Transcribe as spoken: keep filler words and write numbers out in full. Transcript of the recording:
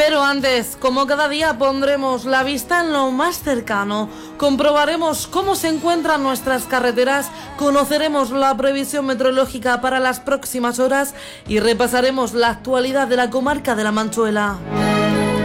Pero antes, como cada día, pondremos la vista en lo más cercano, comprobaremos cómo se encuentran nuestras carreteras, conoceremos la previsión meteorológica para las próximas horas y repasaremos la actualidad de la comarca de La Manchuela.